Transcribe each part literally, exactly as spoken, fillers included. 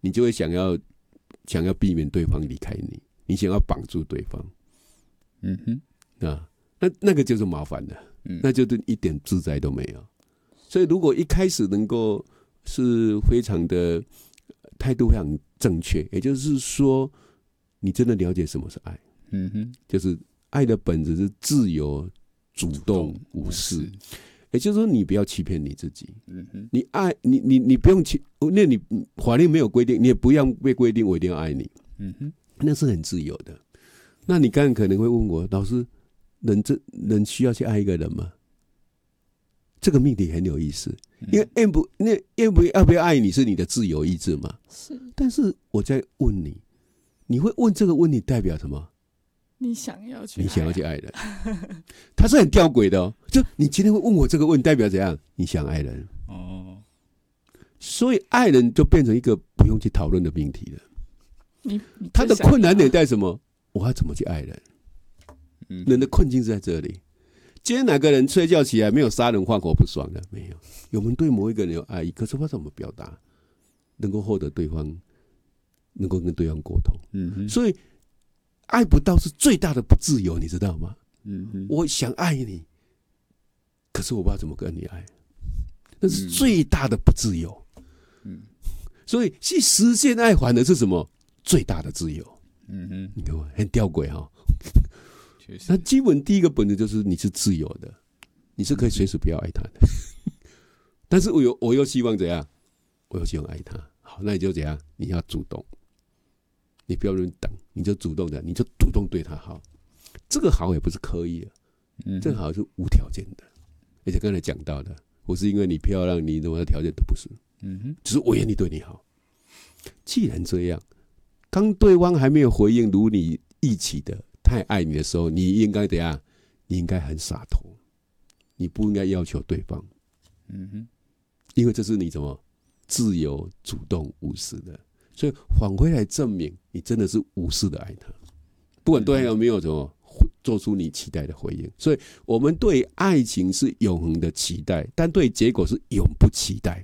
你就会想要想要避免对方离开你，你想要绑住对方。 嗯哼， 啊，那那个就是麻烦了， 嗯， 那就是一点自在都没有。所以如果一开始能够是非常的态度非常正确，也就是说，你真的了解什么是爱。 嗯哼， 就是爱的本质是自由、主动、无私。也就是说，你不要欺骗你自己。 嗯哼， 你爱你你你不用欺，那你法律没有规定，你也不要被规定我一定要爱你。 嗯哼， 那是很自由的。那你刚刚可能会问我，老师，人这人需要去爱一个人吗？这个命题很有意思，因为愿不那愿不要不要爱你是你的自由意志嘛。 是， 但是我在问你，你会问这个问题代表什么？ 你想要去爱， 你想要去爱人，他是很吊诡的哦。就你今天会问我这个问题，代表怎样？你想爱人哦， 所以爱人就变成一个不用去讨论的命题了。 你你他的困难点在什么？我要怎么去爱人？ 嗯， 人的困境是在这里。今天哪个人睡觉起来没有杀人放火不爽的？没有。我们对某一个人有爱意，可是他怎么表达，能够获得对方，能够跟对方沟通？ 嗯哼， 所以爱不到是最大的不自由，你知道吗？ 嗯哼， 我想爱你，可是我不知道怎么跟你爱，那是最大的不自由。 嗯， 所以去实现爱反而是什么？最大的自由。 嗯哼， 你看很吊诡哈。 确实， 那基本第一个本质就是你是自由的，你是可以随时不要爱他的。但是我又我又希望怎样？我又希望爱他。好，那你就怎样？你要主动，你不要人等，你就主动的，你就主动对他好。这个好也不是刻意的， 嗯， 这个好是无条件的。而且刚才讲到的，不是因为你漂亮，你什么条件都不是， 嗯哼， 只是我愿意对你好。既然这样，当对方还没有回应如你预期的太爱你的时候，你应该怎样？你应该很洒脱，你不应该要求对方， 嗯哼， 因为这是你什么自由、主动、无私的，所以返回来证明你真的是无私的爱他，不管对方有没有什么做出你期待的回应。所以我们对爱情是永恒的期待，但对结果是永不期待。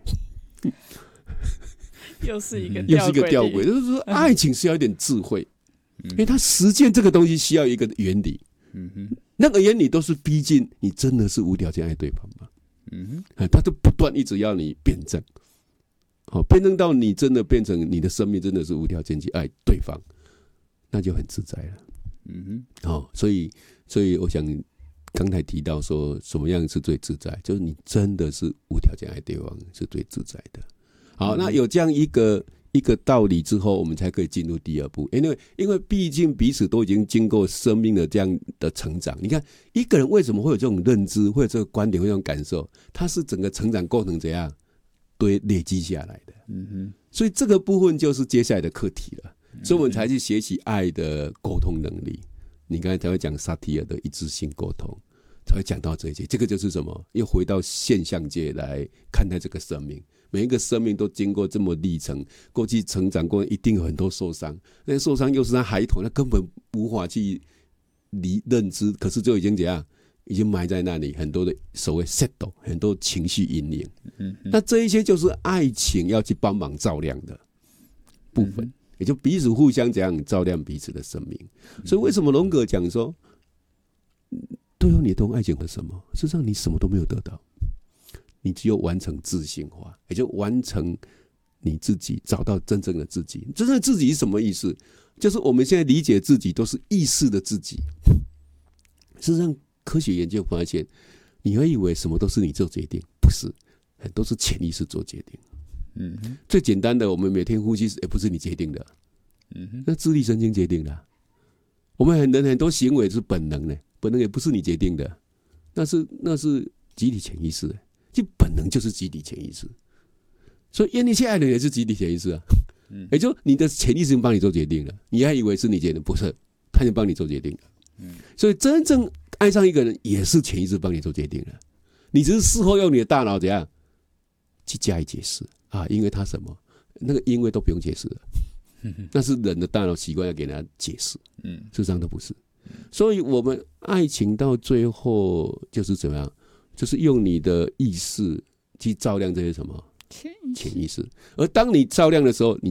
又是一个又是一个吊诡，就是说爱情是要一点智慧，因为它实践这个东西需要一个原理。 嗯哼， 那个原理都是逼近你真的是无条件爱对方嘛。 嗯哼，他就不断一直要你辩证，好，辩证到你真的变成你的生命真的是无条件去爱对方，那就很自在了。 嗯哼，哦，所以所以我想刚才提到说什么样是最自在，就是你真的是无条件爱对方是最自在的。好，那有这样一个一个道理之后，我们才可以进入第二步。因为因为毕竟彼此都已经经过生命的这样的成长。你看一个人为什么会有这种认知，会有这个观点，会有这种感受，他是整个成长过程怎样堆累积下来的。 嗯哼， 所以这个部分就是接下来的课题了。所以我们才去学习爱的沟通能力。你刚才才会讲萨提尔的一致性沟通，才会讲到这一些。这个就是什么？又回到现象界来看待这个生命。每一个生命都经过这么历程，过去成长过，一定有很多受伤。那些受伤又是他孩童，他根本无法去理认知，可是就已经怎样，已经埋在那里，很多的所谓 settle， 很多情绪阴影。嗯，那这一些就是爱情要去帮忙照亮的部分，嗯、也就彼此互相怎样照亮彼此的生命。嗯、所以为什么荣格讲说，都有你懂爱情的什么？事实上你什么都没有得到。你只有完成自性化，也就完成你自己，找到真正的自己。真正的自己是什么意思？就是我们现在理解自己都是意识的自己。事实上，科学研究发现，你会以为什么都是你做决定，不是，很多是潜意识做决定。嗯哼，最简单的，我们每天呼吸也不是你决定的，嗯哼，那自律神经决定的。我们很人很多行为是本能的，本能也不是你决定的，那是那是集体潜意识的。就本能就是集体潜意识，所以愿意去爱人也是集体潜意识啊。嗯，也就你的潜意识帮你做决定了，你还以为是你决定，不是，他就帮你做决定了。嗯，所以真正爱上一个人也是潜意识帮你做决定了，你只是事后用你的大脑怎样去加以解释啊，因为他什么，那个因为都不用解释了，那是人的大脑习惯要给人家解释。嗯，事实上都不是。所以我们爱情到最后就是怎么样？就是用你的意识去照亮这些什么潜意识，而当你照亮的时候，你